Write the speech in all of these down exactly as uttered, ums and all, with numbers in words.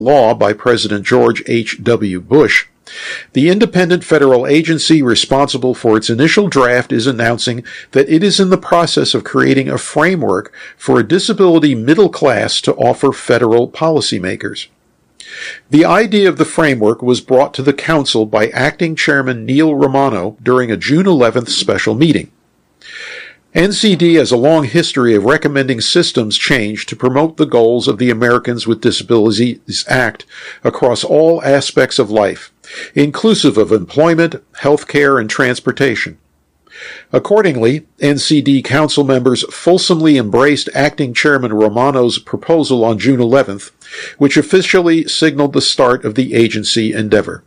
law by President George H W. Bush, the independent federal agency responsible for its initial draft is announcing that it is in the process of creating a framework for a disability middle class to offer federal policymakers. The idea of the framework was brought to the Council by Acting Chairman Neil Romano during a June eleventh special meeting. N C D has a long history of recommending systems change to promote the goals of the Americans with Disabilities Act across all aspects of life, inclusive of employment, health care, and transportation. Accordingly, N C D Council members fulsomely embraced Acting Chairman Romano's proposal on June eleventh, which officially signaled the start of the agency endeavor.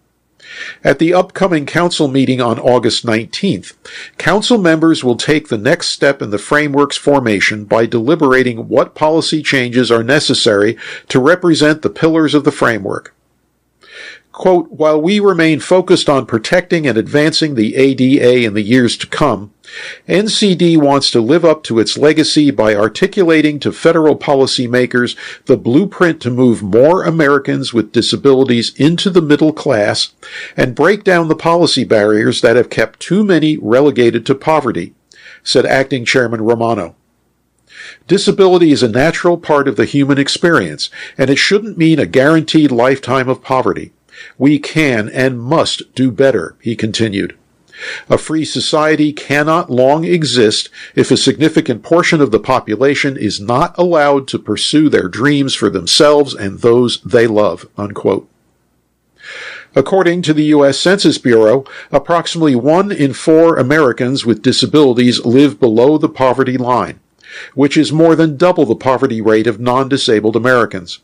At the upcoming Council meeting on August nineteenth, Council members will take the next step in the framework's formation by deliberating what policy changes are necessary to represent the pillars of the framework. Quote, while we remain focused on protecting and advancing the A D A in the years to come, N C D wants to live up to its legacy by articulating to federal policymakers the blueprint to move more Americans with disabilities into the middle class and break down the policy barriers that have kept too many relegated to poverty, said Acting Chairman Romano. Disability is a natural part of the human experience, and it shouldn't mean a guaranteed lifetime of poverty. We can and must do better, he continued. A free society cannot long exist if a significant portion of the population is not allowed to pursue their dreams for themselves and those they love, unquote. According to the U S Census Bureau, approximately one in four Americans with disabilities live below the poverty line, which is more than double the poverty rate of non-disabled Americans.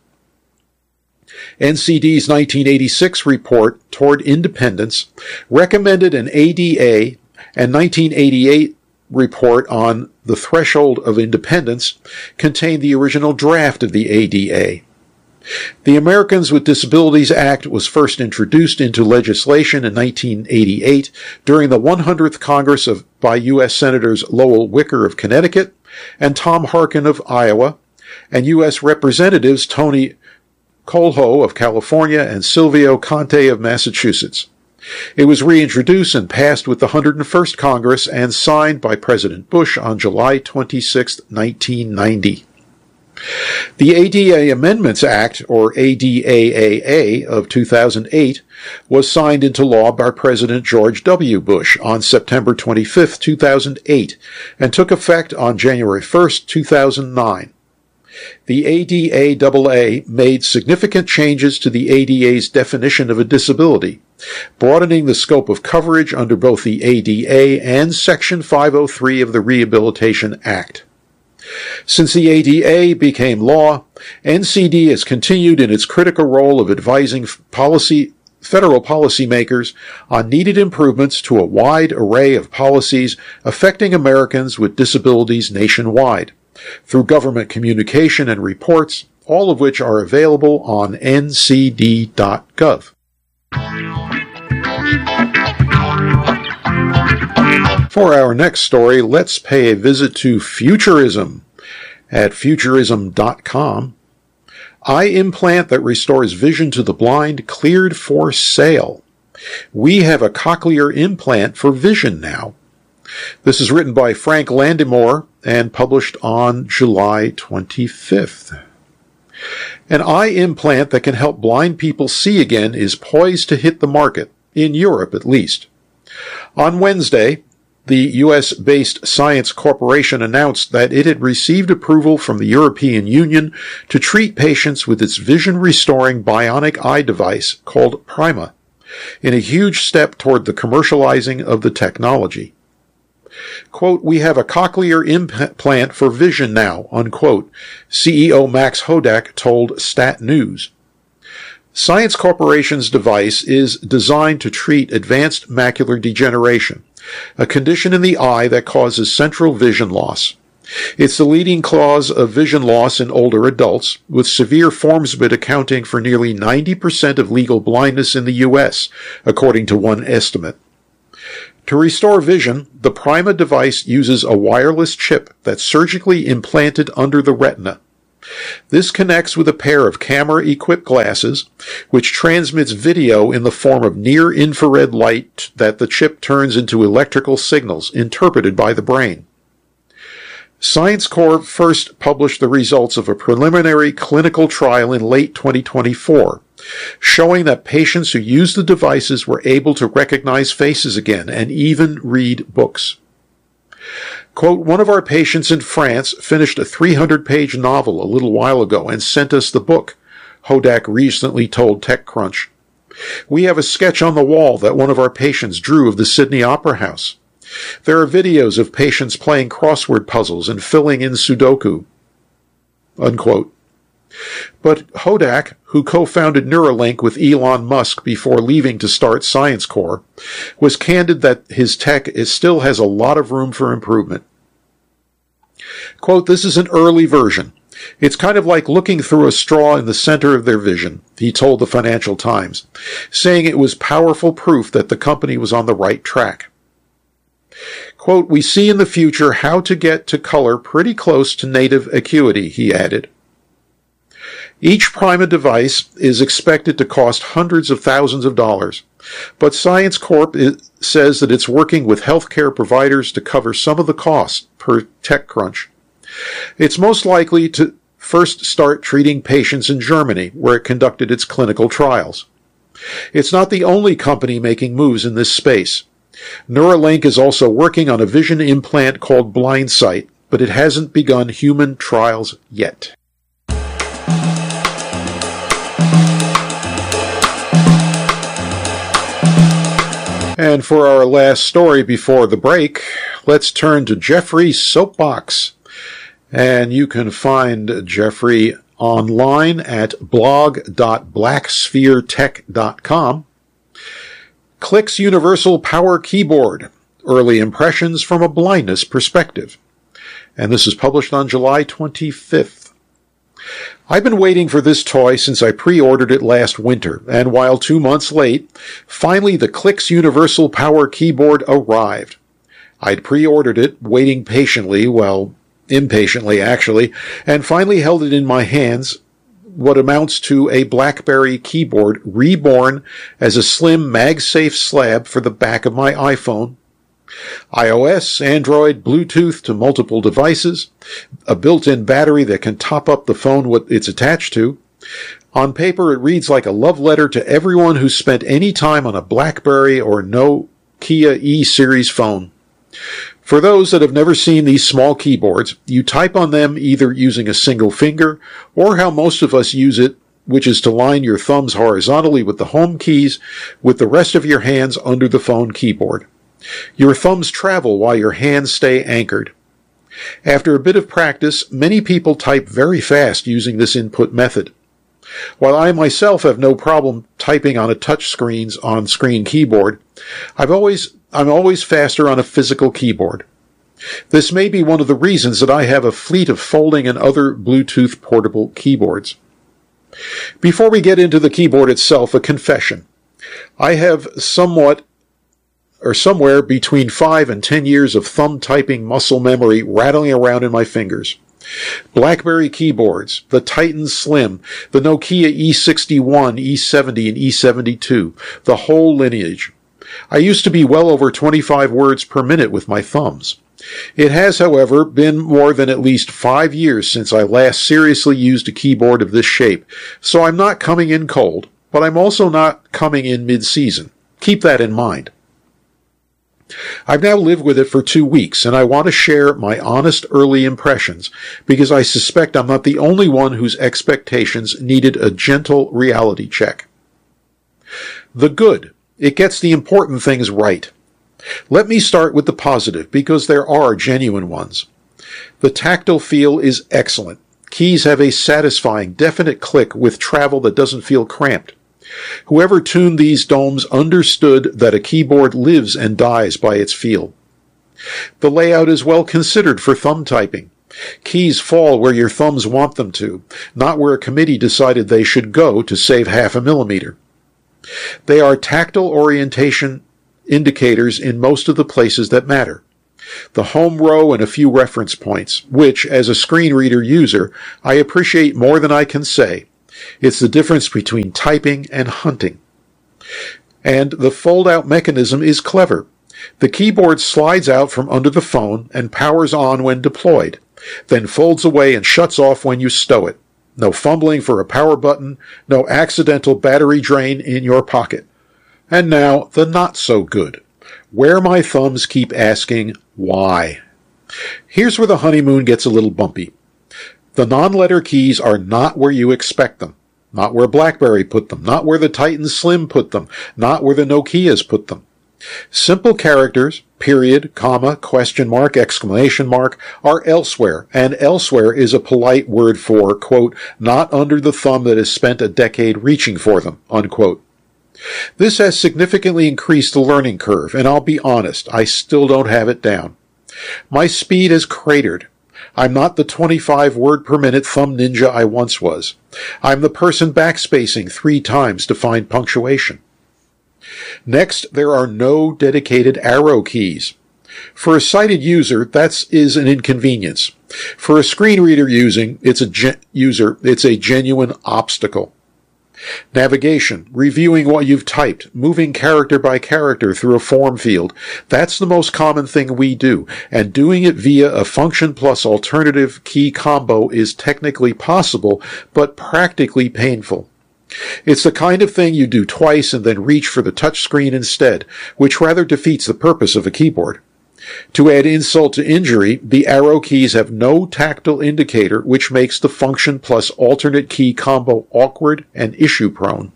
N C D's nineteen eighty-six report Toward Independence recommended an A D A, and nineteen eighty-eight report on the Threshold of Independence contained the original draft of the A D A. The Americans with Disabilities Act was first introduced into legislation in nineteen eighty-eight during the one hundredth Congress of, by U S Senators Lowell Wicker of Connecticut and Tom Harkin of Iowa, and U S Representatives Tony Colho of California and Silvio Conte of Massachusetts. It was reintroduced and passed with the one hundred first Congress and signed by President Bush on July twenty-sixth, nineteen ninety. The A D A Amendments Act, or A D A A A, of two thousand eight was signed into law by President George W. Bush on September twenty-fifth, two thousand eight, and took effect on January first, two thousand nine. The A D A A A made significant changes to the A D A's definition of a disability, broadening the scope of coverage under both the A D A and Section five oh three of the Rehabilitation Act. Since the A D A became law, N C D has continued in its critical role of advising policy, federal policymakers on needed improvements to a wide array of policies affecting Americans with disabilities nationwide, through government communication and reports, all of which are available on N C D dot gov. For our next story, let's pay a visit to Futurism at Futurism dot com. Eye implant that restores vision to the blind cleared for sale. We have a cochlear implant for vision now. This is written by Frank Landemore and published on July twenty-fifth. An eye implant that can help blind people see again is poised to hit the market, in Europe at least. On Wednesday, the U S-based Science Corporation announced that it had received approval from the European Union to treat patients with its vision-restoring bionic eye device called Prima, in a huge step toward the commercializing of the technology. Quote, we have a cochlear implant for vision now, unquote, C E O Max Hodak told Stat News. Science Corporation's device is designed to treat advanced macular degeneration, a condition in the eye that causes central vision loss. It's the leading cause of vision loss in older adults, with severe forms of it accounting for nearly ninety percent of legal blindness in the U S, according to one estimate. To restore vision, the Prima device uses a wireless chip that's surgically implanted under the retina. This connects with a pair of camera-equipped glasses, which transmits video in the form of near-infrared light that the chip turns into electrical signals interpreted by the brain. Science Corp first published the results of a preliminary clinical trial in late twenty twenty-four, showing that patients who used the devices were able to recognize faces again and even read books. Quote, one of our patients in France finished a three hundred page novel a little while ago and sent us the book, Hodak recently told TechCrunch. We have a sketch on the wall that one of our patients drew of the Sydney Opera House. There are videos of patients playing crossword puzzles and filling in Sudoku. Unquote. But Hodak, who co-founded Neuralink with Elon Musk before leaving to start Science Corp, was candid that his tech is still has a lot of room for improvement. Quote, this is an early version. It's kind of like looking through a straw in the center of their vision, he told the Financial Times, saying it was powerful proof that the company was on the right track. Quote, we see in the future how to get to color pretty close to native acuity, he added. Each Prima device is expected to cost hundreds of thousands of dollars, but Science Corp says that it's working with healthcare providers to cover some of the costs, per TechCrunch. It's most likely to first start treating patients in Germany, where it conducted its clinical trials. It's not the only company making moves in this space. Neuralink is also working on a vision implant called BlindSight, but it hasn't begun human trials yet. And for our last story before the break, let's turn to Jeffrey's Soapbox. And you can find Jeffrey online at blog dot blacksphere tech dot com. Clix Universal Power Keyboard, Early Impressions from a Blindness Perspective. And this is published on July twenty-fifth. I've been waiting for this toy since I pre-ordered it last winter, and while two months late, finally the Clix Universal Power Keyboard arrived. I'd pre-ordered it, waiting patiently, well, impatiently actually, and finally held it in my hands, what amounts to a BlackBerry keyboard reborn as a slim MagSafe slab for the back of my iPhone. iOS, Android, Bluetooth to multiple devices, a built-in battery that can top up the phone what it's attached to. On paper, it reads like a love letter to everyone who spent any time on a BlackBerry or Nokia E-Series phone. For those that have never seen these small keyboards, you type on them either using a single finger or how most of us use it, which is to line your thumbs horizontally with the home keys with the rest of your hands under the phone keyboard. Your thumbs travel while your hands stay anchored. After a bit of practice, many people type very fast using this input method. While I myself have no problem typing on a touchscreen's on-screen keyboard, I've always, I'm always faster on a physical keyboard. This may be one of the reasons that I have a fleet of folding and other Bluetooth portable keyboards. Before we get into the keyboard itself, a confession. I have somewhat or somewhere between five and ten years of thumb typing muscle memory rattling around in my fingers. BlackBerry keyboards, the Titan Slim, the Nokia E sixty-one, E seventy, and E seventy-two, the whole lineage. I used to be well over twenty-five words per minute with my thumbs. It has, however, been more than at least five years since I last seriously used a keyboard of this shape, so I'm not coming in cold, but I'm also not coming in mid-season. Keep that in mind. I've now lived with it for two weeks, and I want to share my honest early impressions, because I suspect I'm not the only one whose expectations needed a gentle reality check. The good. It gets the important things right. Let me start with the positive, because there are genuine ones. The tactile feel is excellent. Keys have a satisfying, definite click with travel that doesn't feel cramped. Whoever tuned these domes understood that a keyboard lives and dies by its feel. The layout is well considered for thumb typing. Keys fall where your thumbs want them to, not where a committee decided they should go to save half a millimeter. They are tactile orientation indicators in most of the places that matter. the home row, and a few reference points, which, as a screen reader user, I appreciate more than I can say. It's the difference between typing and hunting. And the fold-out mechanism is clever. The keyboard slides out from under the phone and powers on when deployed, then folds away and shuts off when you stow it. No fumbling for a power button, no accidental battery drain in your pocket. And now, the not-so-good, where my thumbs keep asking, why? Here's where the honeymoon gets a little bumpy. The non-letter keys are not where you expect them. Not where BlackBerry put them, not where the Titan Slim put them, not where the Nokias put them. Simple characters, period, comma, question mark, exclamation mark, are elsewhere, and elsewhere is a polite word for, quote, not under the thumb that has spent a decade reaching for them, unquote. This has significantly increased the learning curve, and I'll be honest, I still don't have it down. My speed has cratered. I'm not the twenty-five word per minute thumb ninja I once was. I'm the person backspacing three times to find punctuation. Next, there are no dedicated arrow keys. For a sighted user, that is an inconvenience. For a screen reader using, it's a gen- user, it's a genuine obstacle. Navigation, reviewing what you've typed, moving character by character through a form field. That's the most common thing we do, and doing it via a function plus alternative key combo is technically possible, but practically painful. It's the kind of thing you do twice and then reach for the touchscreen instead, which rather defeats the purpose of a keyboard. To add insult to injury, the arrow keys have no tactile indicator, which makes the function plus alternate key combo awkward and issue-prone.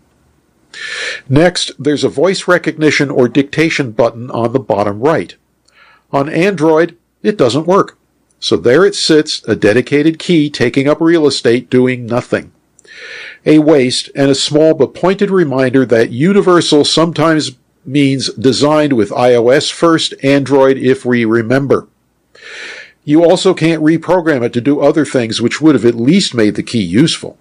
Next, there's a voice recognition or dictation button on the bottom right. On Android, it doesn't work. So there it sits, a dedicated key taking up real estate, doing nothing. A waste and a small but pointed reminder that universal sometimes means designed with iOS first, Android if we remember. You also can't reprogram it to do other things which would have at least made the key useful.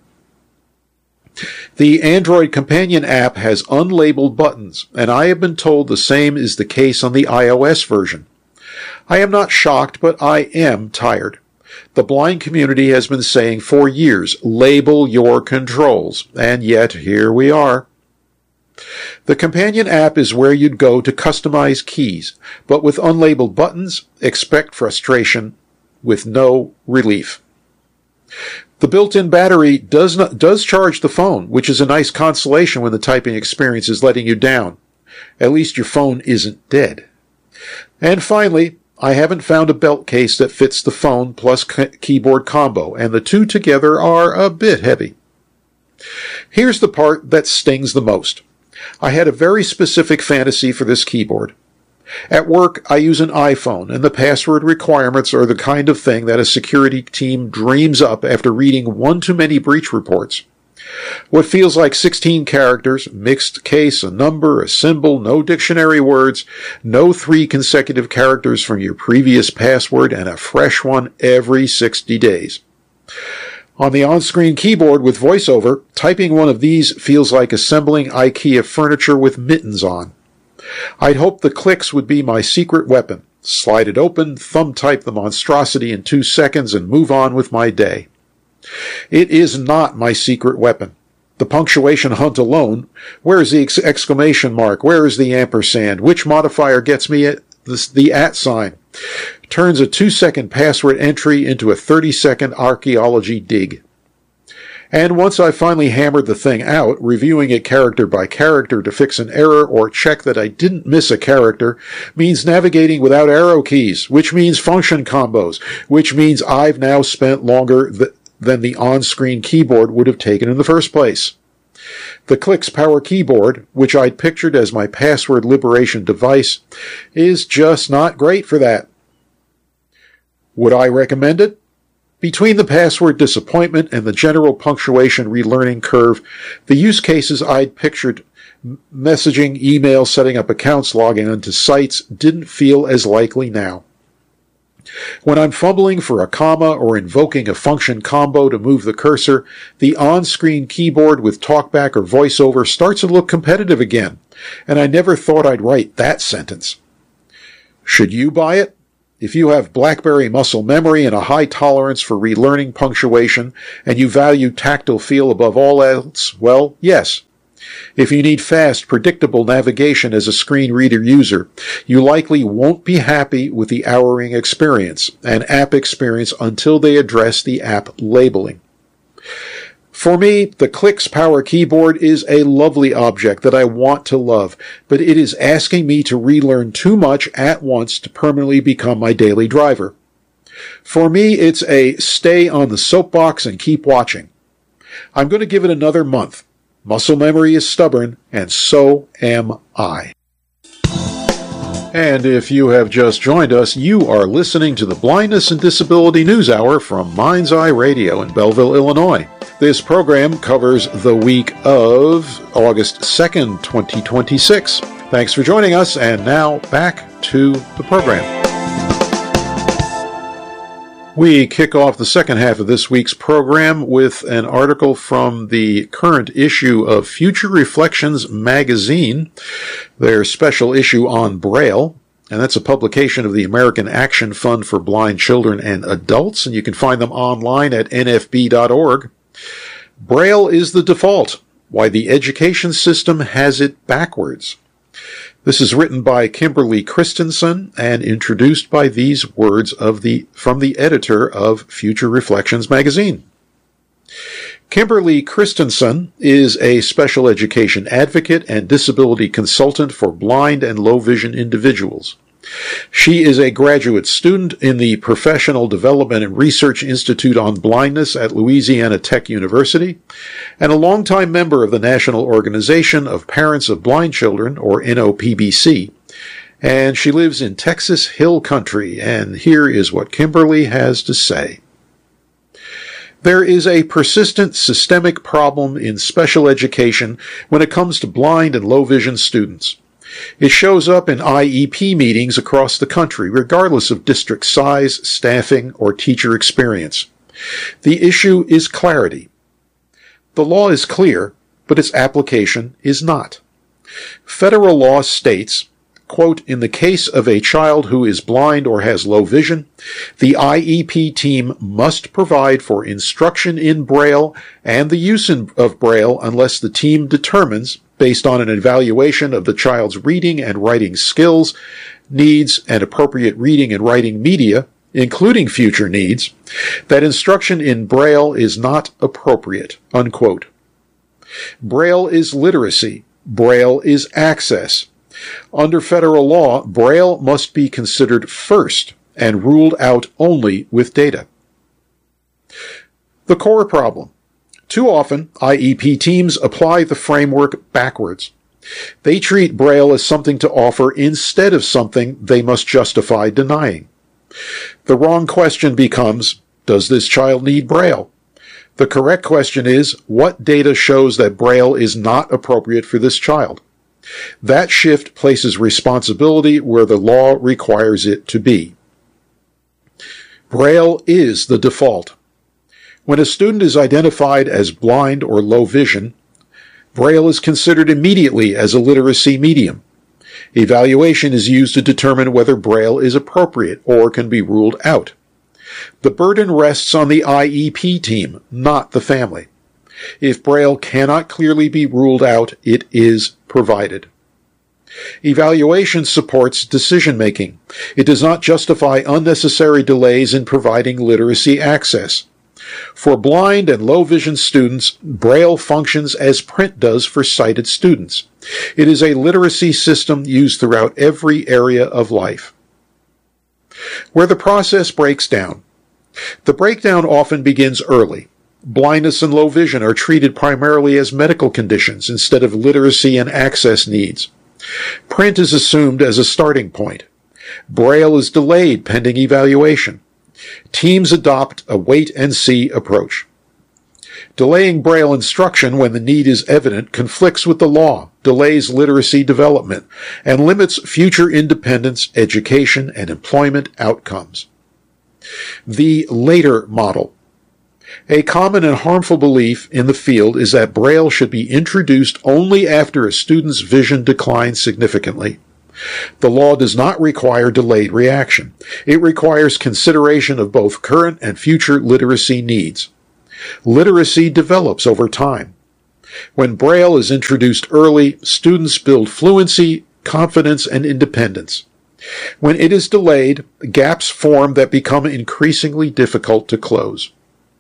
The Android companion app has unlabeled buttons, and I have been told the same is the case on the iOS version. I am not shocked, but I am tired. The blind community has been saying for years, label your controls, and yet here we are. The companion app is where you'd go to customize keys, but with unlabeled buttons, expect frustration with no relief. The built-in battery does not, does charge the phone, which is a nice consolation when the typing experience is letting you down. At least your phone isn't dead. And finally, I haven't found a belt case that fits the phone plus keyboard combo, and the two together are a bit heavy. Here's the part that stings the most. I had a very specific fantasy for this keyboard. At work, I use an iPhone, and the password requirements are the kind of thing that a security team dreams up after reading one too many breach reports. What feels like sixteen characters, mixed case, a number, a symbol, no dictionary words, no three consecutive characters from your previous password, and a fresh one every sixty days. On the on-screen keyboard with VoiceOver, typing one of these feels like assembling IKEA furniture with mittens on. I'd hoped the clicks would be my secret weapon. Slide it open, thumb type the monstrosity in two seconds, and move on with my day. It is not my secret weapon. The punctuation hunt alone, where is the ex- exclamation mark, where is the ampersand, which modifier gets me at the, the at sign, turns a two-second password entry into a thirty-second archaeology dig. And once I finally hammered the thing out, reviewing it character by character to fix an error or check that I didn't miss a character means navigating without arrow keys, which means function combos, which means I've now spent longer th- than the on-screen keyboard would have taken in the first place. The Clix Power Keyboard, which I'd pictured as my password liberation device, is just not great for that. Would I recommend it? Between the password disappointment and the general punctuation relearning curve, the use cases I'd pictured, messaging, email, setting up accounts, logging onto sites, didn't feel as likely now. When I'm fumbling for a comma or invoking a function combo to move the cursor, the on-screen keyboard with TalkBack or VoiceOver starts to look competitive again, and I never thought I'd write that sentence. Should you buy it? If you have BlackBerry muscle memory and a high tolerance for relearning punctuation, and you value tactile feel above all else, well, yes. If you need fast, predictable navigation as a screen reader user, you likely won't be happy with the hourring experience, an app experience until they address the app labeling. For me, the Clix Power Keyboard is a lovely object that I want to love, but it is asking me to relearn too much at once to permanently become my daily driver. For me, it's a stay on the soapbox and keep watching. I'm going to give it another month. Muscle memory is stubborn, and so am I. And if you have just joined us, you are listening to the Blindness and Disability News Hour from Mind's Eye Radio in Belleville, Illinois. This program covers the week of August second, twenty twenty-six. Thanks for joining us, and now back to the program. We kick off the second half of this week's program with an article from the current issue of Future Reflections magazine, their special issue on Braille. And that's a publication of the American Action Fund for Blind Children and Adults, and you can find them online at N F B dot org. Braille is the default. Why the education system has it backwards. This is written by Kimberly Christensen and introduced by these words of the from the editor of Future Reflections magazine. Kimberly Christensen is a special education advocate and disability consultant for blind and low vision individuals. She is a graduate student in the Professional Development and Research Institute on Blindness at Louisiana Tech University and a longtime member of the National Organization of Parents of Blind Children, or N O P B C. And she lives in Texas Hill Country, and here is what Kimberly has to say. There is a persistent systemic problem in special education when it comes to blind and low vision students. It shows up in I E P meetings across the country, regardless of district size, staffing, or teacher experience. The issue is clarity. The law is clear, but its application is not. Federal law states, quote, in the case of a child who is blind or has low vision, the I E P team must provide for instruction in Braille and the use of Braille unless the team determines, based on an evaluation of the child's reading and writing skills, needs, and appropriate reading and writing media, including future needs, that instruction in Braille is not appropriate, unquote. Braille is literacy. Braille is access. Under federal law, Braille must be considered first and ruled out only with data. The core problem. Too often, I E P teams apply the framework backwards. They treat Braille as something to offer instead of something they must justify denying. The wrong question becomes, does this child need Braille? The correct question is, what data shows that Braille is not appropriate for this child? That shift places responsibility where the law requires it to be. Braille is the default. When a student is identified as blind or low vision, Braille is considered immediately as a literacy medium. Evaluation is used to determine whether Braille is appropriate or can be ruled out. The burden rests on the I E P team, not the family. If Braille cannot clearly be ruled out, it is provided. Evaluation supports decision-making. It does not justify unnecessary delays in providing literacy access. For blind and low vision students, Braille functions as print does for sighted students. It is a literacy system used throughout every area of life. Where the process breaks down. The breakdown often begins early. Blindness and low vision are treated primarily as medical conditions instead of literacy and access needs. Print is assumed as a starting point. Braille is delayed pending evaluation. Teams adopt a wait-and-see approach. Delaying Braille instruction when the need is evident conflicts with the law, delays literacy development, and limits future independence, education, and employment outcomes. The later model. A common and harmful belief in the field is that Braille should be introduced only after a student's vision declines significantly. The law does not require delayed reaction. It requires consideration of both current and future literacy needs. Literacy develops over time. When Braille is introduced early, students build fluency, confidence, and independence. When it is delayed, gaps form that become increasingly difficult to close.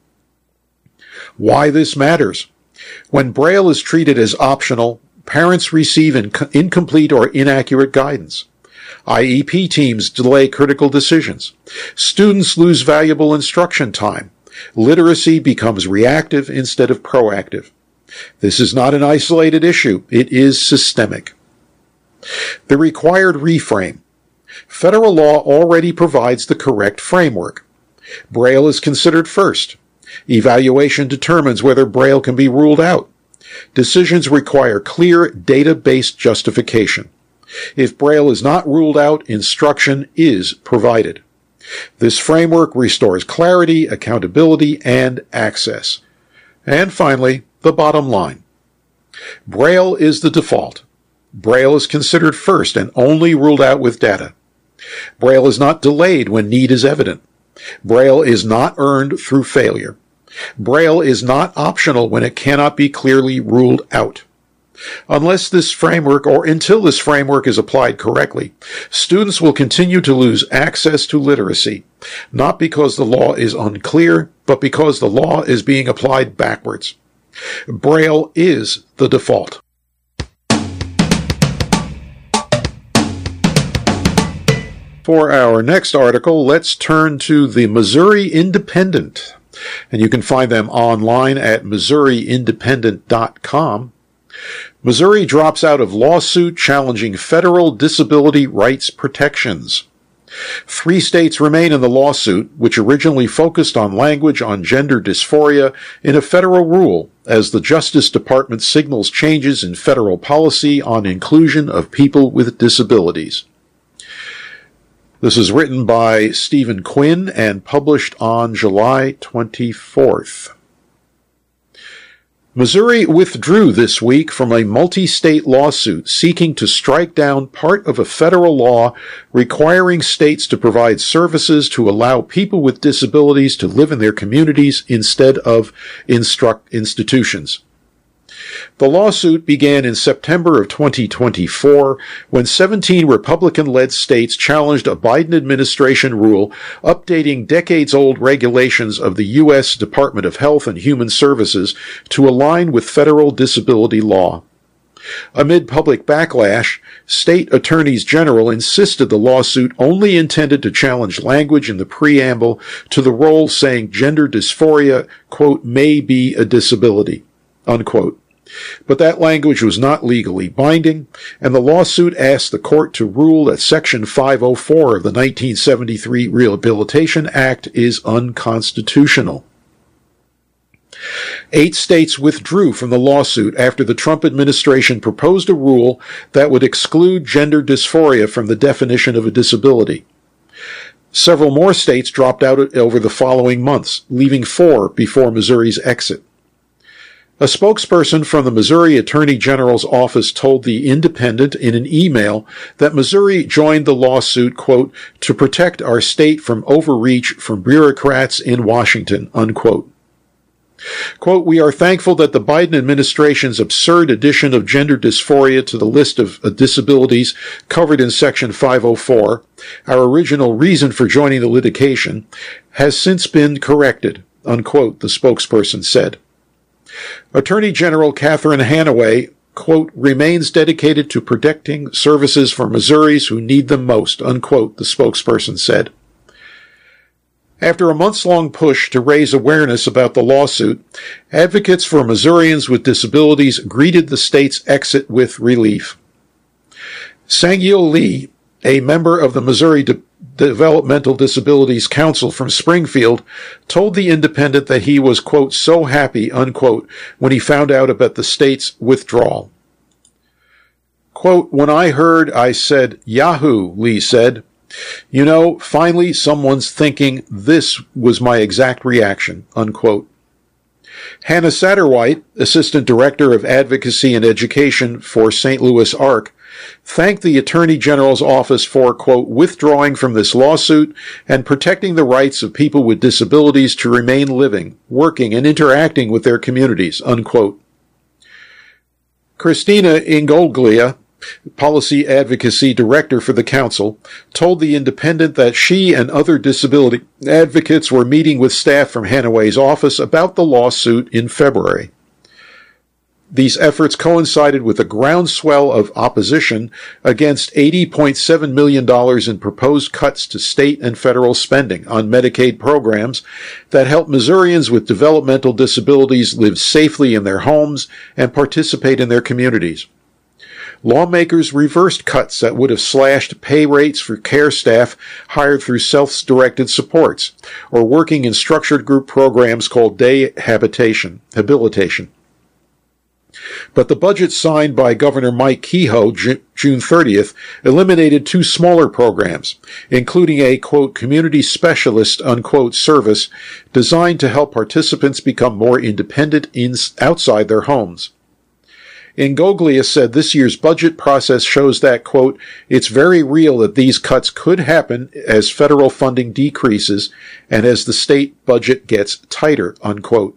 Why this matters? When Braille is treated as optional, parents receive inc- incomplete or inaccurate guidance. I E P teams delay critical decisions. Students lose valuable instruction time. Literacy becomes reactive instead of proactive. This is not an isolated issue. It is systemic. The required reframe. Federal law already provides the correct framework. Braille is considered first. Evaluation determines whether Braille can be ruled out. Decisions require clear, data-based justification. If Braille is not ruled out, instruction is provided. This framework restores clarity, accountability, and access. And finally, the bottom line. Braille is the default. Braille is considered first and only ruled out with data. Braille is not delayed when need is evident. Braille is not earned through failure. Braille is not optional when it cannot be clearly ruled out. Unless this framework, or until this framework is applied correctly, students will continue to lose access to literacy, not because the law is unclear, but because the law is being applied backwards. Braille is the default. For our next article, let's turn to the Missouri Independent, and you can find them online at Missouri Independent dot com. Missouri drops out of lawsuit challenging federal disability rights protections. Three states remain in the lawsuit, which originally focused on language on gender dysphoria in a federal rule, as the Justice Department signals changes in federal policy on inclusion of people with disabilities. This is written by Stephen Quinn and published on July twenty-fourth. Missouri withdrew this week from a multi-state lawsuit seeking to strike down part of a federal law requiring states to provide services to allow people with disabilities to live in their communities instead of instruct institutions. The lawsuit began in September of twenty twenty-four when seventeen Republican-led states challenged a Biden administration rule updating decades-old regulations of the U S Department of Health and Human Services to align with federal disability law. Amid public backlash, state attorneys general insisted the lawsuit only intended to challenge language in the preamble to the rule saying gender dysphoria, quote, may be a disability, unquote. But that language was not legally binding, and the lawsuit asked the court to rule that Section five oh four of the nineteen seventy-three Rehabilitation Act is unconstitutional. Eight states withdrew from the lawsuit after the Trump administration proposed a rule that would exclude gender dysphoria from the definition of a disability. Several more states dropped out over the following months, leaving four before Missouri's exit. A spokesperson from the Missouri Attorney General's office told The Independent in an email that Missouri joined the lawsuit, quote, to protect our state from overreach from bureaucrats in Washington, unquote. Quote, we are thankful that the Biden administration's absurd addition of gender dysphoria to the list of disabilities covered in Section five oh four, our original reason for joining the litigation, has since been corrected, unquote, the spokesperson said. Attorney General Catherine Hanaway, quote, remains dedicated to protecting services for Missouris who need them most, unquote, the spokesperson said. After a months-long push to raise awareness about the lawsuit, advocates for Missourians with disabilities greeted the state's exit with relief. Sang-Yil Lee, a member of the Missouri De- Developmental Disabilities Council from Springfield, told The Independent that he was, quote, so happy, unquote, when he found out about the state's withdrawal. Quote, when I heard, I said, Yahoo, Lee said. You know, finally someone's thinking. This was my exact reaction, unquote. Hannah Satterwhite, Assistant Director of Advocacy and Education for Saint Louis A R C, thanked the Attorney General's office for, quote, withdrawing from this lawsuit and protecting the rights of people with disabilities to remain living, working, and interacting with their communities, unquote. Christina Ingoglia, Policy Advocacy Director for the Council, told The Independent that she and other disability advocates were meeting with staff from Hanaway's office about the lawsuit in February. These efforts coincided with a groundswell of opposition against eighty point seven million dollars in proposed cuts to state and federal spending on Medicaid programs that help Missourians with developmental disabilities live safely in their homes and participate in their communities. Lawmakers reversed cuts that would have slashed pay rates for care staff hired through self-directed supports or working in structured group programs called day habitation, habilitation. But the budget signed by Governor Mike Kehoe Ju- June thirtieth eliminated two smaller programs, including a, quote, community specialist, unquote, service designed to help participants become more independent in, outside their homes. Ingoglia said this year's budget process shows that, quote, it's very real that these cuts could happen as federal funding decreases and as the state budget gets tighter, unquote.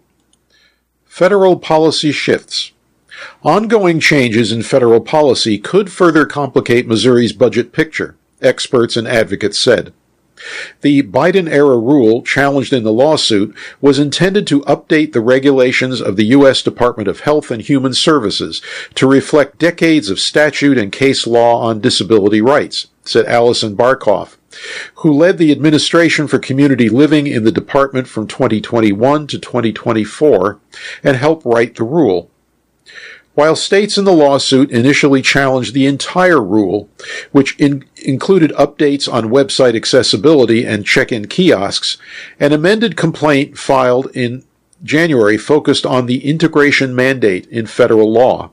Federal policy shifts. Ongoing changes in federal policy could further complicate Missouri's budget picture, experts and advocates said. The Biden-era rule challenged in the lawsuit was intended to update the regulations of the U S Department of Health and Human Services to reflect decades of statute and case law on disability rights, said Allison Barkoff, who led the Administration for Community Living in the department from twenty twenty-one to twenty twenty-four and helped write the rule. While states in the lawsuit initially challenged the entire rule, which in, included updates on website accessibility and check-in kiosks, an amended complaint filed in January focused on the integration mandate in federal law.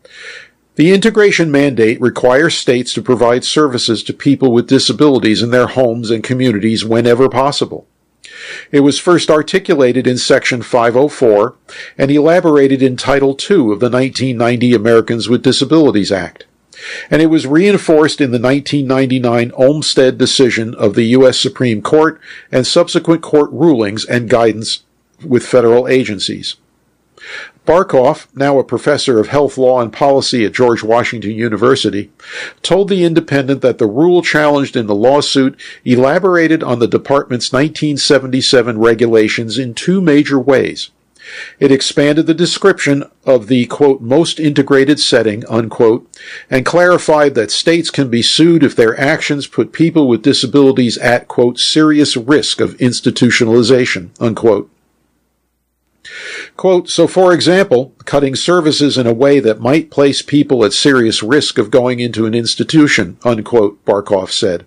The integration mandate requires states to provide services to people with disabilities in their homes and communities whenever possible. It was first articulated in Section five oh four and elaborated in Title two of the nineteen ninety Americans with Disabilities Act, and it was reinforced in the nineteen ninety-nine Olmstead decision of the U S Supreme Court and subsequent court rulings and guidance with federal agencies. Barkoff, now a professor of health law and policy at George Washington University, told The Independent that the rule challenged in the lawsuit elaborated on the department's nineteen seventy-seven regulations in two major ways. It expanded the description of the, quote, most integrated setting, unquote, and clarified that states can be sued if their actions put people with disabilities at, quote, serious risk of institutionalization, unquote. Quote, so for example, cutting services in a way that might place people at serious risk of going into an institution, unquote, Barkoff said.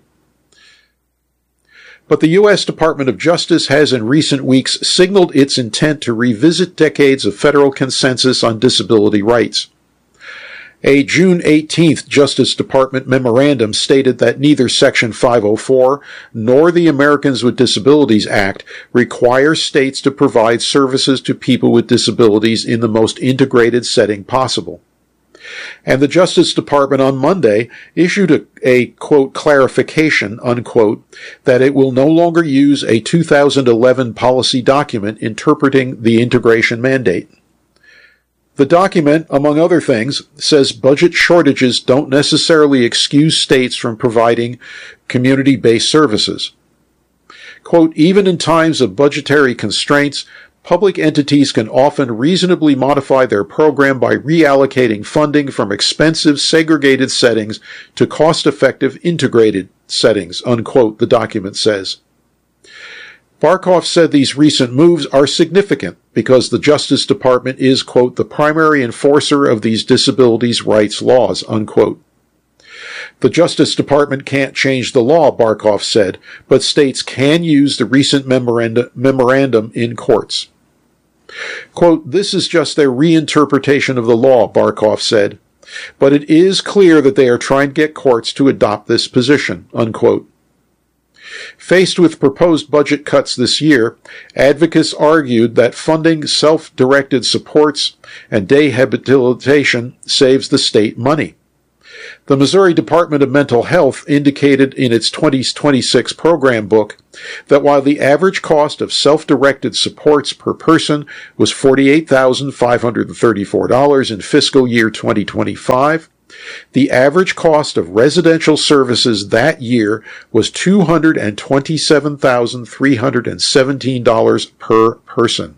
But the U S Department of Justice has in recent weeks signaled its intent to revisit decades of federal consensus on disability rights. A June eighteenth Justice Department memorandum stated that neither Section five oh four nor the Americans with Disabilities Act require states to provide services to people with disabilities in the most integrated setting possible. And the Justice Department on Monday issued a, a, quote, clarification, unquote, that it will no longer use a two thousand eleven policy document interpreting the integration mandate. The document, among other things, says budget shortages don't necessarily excuse states from providing community-based services. Quote, even in times of budgetary constraints, public entities can often reasonably modify their program by reallocating funding from expensive segregated settings to cost-effective integrated settings, unquote, the document says. Barkoff said these recent moves are significant because the Justice Department is, quote, the primary enforcer of these disabilities rights laws, unquote. The Justice Department can't change the law, Barkoff said, but states can use the recent memorandum, memorandum in courts. Quote, this is just their reinterpretation of the law, Barkoff said, but it is clear that they are trying to get courts to adopt this position, unquote. Faced with proposed budget cuts this year, advocates argued that funding self-directed supports and rehabilitation saves the state money. The Missouri Department of Mental Health indicated in its twenty twenty-six program book that while the average cost of self-directed supports per person was forty-eight thousand five hundred thirty-four dollars in fiscal year twenty twenty-five, the average cost of residential services that year was two hundred twenty-seven thousand three hundred seventeen dollars per person.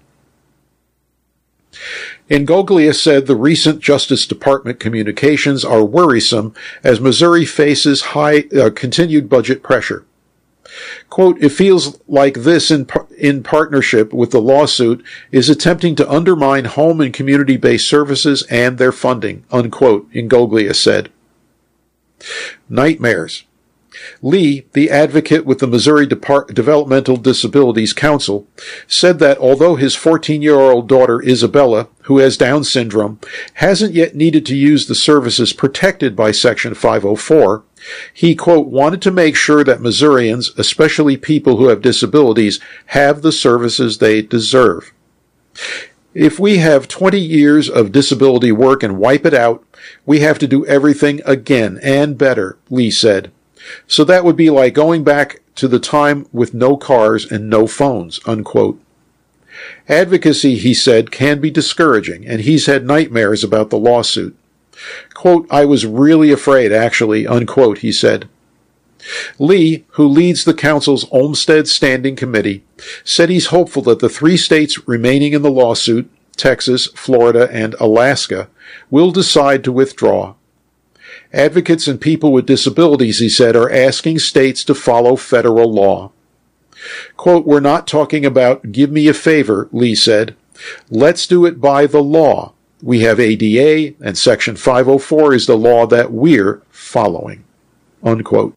Ingoglia said the recent Justice Department communications are worrisome as Missouri faces high uh, continued budget pressure. Quote, it feels like this in, par- in partnership with the lawsuit is attempting to undermine home and community-based services and their funding, unquote, Ingoglia said. Nightmares. Lee, the advocate with the Missouri Depart- Developmental Disabilities Council, said that although his fourteen-year-old daughter Isabella, who has Down syndrome, hasn't yet needed to use the services protected by Section five oh four, he, quote, wanted to make sure that Missourians, especially people who have disabilities, have the services they deserve. If we have twenty years of disability work and wipe it out, we have to do everything again and better, Lee said. So that would be like going back to the time with no cars and no phones, unquote. Advocacy, he said, can be discouraging, and he's had nightmares about the lawsuit. Quote, I was really afraid, actually, unquote, he said. Lee, who leads the council's Olmstead Standing Committee, said he's hopeful that the three states remaining in the lawsuit, Texas, Florida, and Alaska, will decide to withdraw. Advocates and people with disabilities, he said, are asking states to follow federal law. Quote, we're not talking about give me a favor, Lee said. Let's do it by the law. We have A D A, and Section five oh four is the law that we're following. Unquote.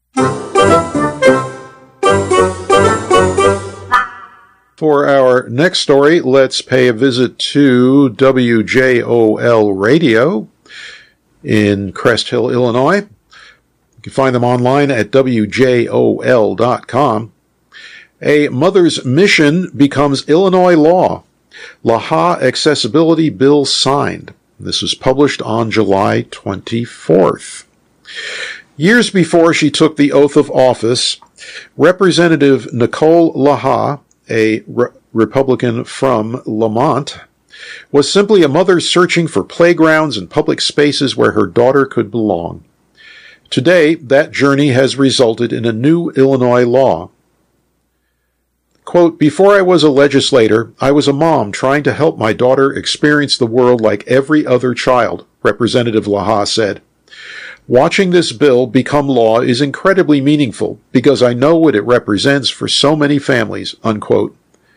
For our next story, let's pay a visit to W J O L Radio in Crest Hill, Illinois. You can find them online at W J O L dot com. A mother's mission becomes Illinois law. La Ha Accessibility Bill signed. This was published on July twenty-fourth. Years before she took the oath of office, Representative Nicole La Ha, a re- Republican from Lamont, was simply a mother searching for playgrounds and public spaces where her daughter could belong. Today, that journey has resulted in a new Illinois law. Quote, before I was a legislator, I was a mom trying to help my daughter experience the world like every other child, Representative La Ha said. Watching this bill become law is incredibly meaningful because I know what it represents for so many families, unquote.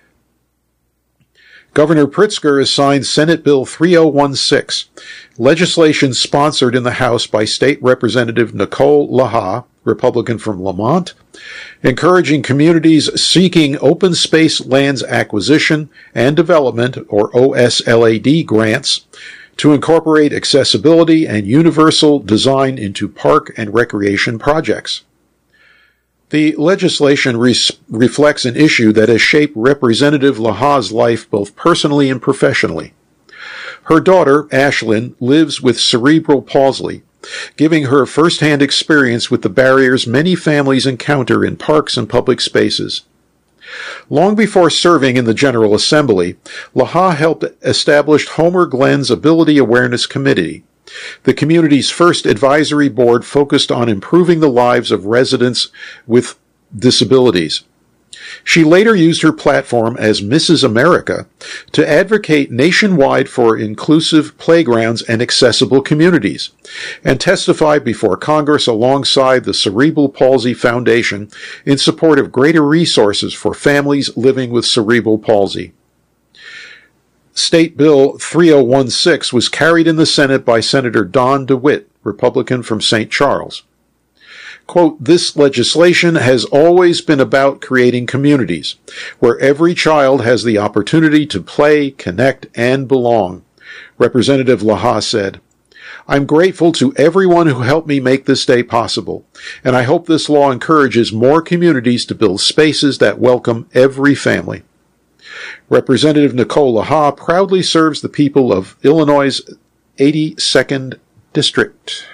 Governor Pritzker has signed Senate Bill three oh one six, legislation sponsored in the House by State Representative Nicole La Ha, Republican from Lamont, encouraging communities seeking open space lands acquisition and development, or O S L A D grants, to incorporate accessibility and universal design into park and recreation projects. The legislation res- reflects an issue that has shaped Representative La Ha's life both personally and professionally. Her daughter, Ashlyn, lives with cerebral palsy, giving her first-hand experience with the barriers many families encounter in parks and public spaces. Long before serving in the General Assembly, La Ha helped establish Homer Glen's Ability Awareness Committee, the community's first advisory board focused on improving the lives of residents with disabilities. She later used her platform as Missus America to advocate nationwide for inclusive playgrounds and accessible communities, and testified before Congress alongside the Cerebral Palsy Foundation in support of greater resources for families living with cerebral palsy. State Bill three oh one six was carried in the Senate by Senator Don DeWitt, Republican from Saint Charles. Quote, this legislation has always been about creating communities where every child has the opportunity to play, connect, and belong, Representative La Ha said. I'm grateful to everyone who helped me make this day possible, and I hope this law encourages more communities to build spaces that welcome every family. Representative Nicole LaHaye proudly serves the people of Illinois' eighty-second District.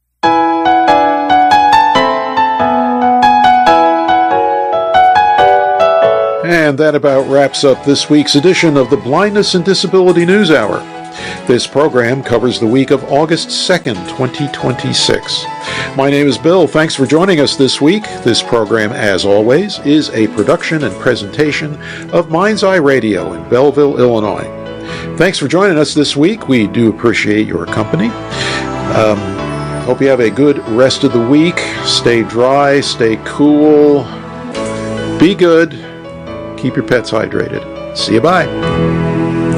And that about wraps up this week's edition of the Blindness and Disability News Hour. This program covers the week of August second, twenty twenty-six. My name is Bill. Thanks for joining us this week. This program, as always, is a production and presentation of Mind's Eye Radio in Belleville, Illinois. Thanks for joining us this week. We do appreciate your company. Um, hope you have a good rest of the week. Stay dry, stay cool, be good. Keep your pets hydrated. See you, bye.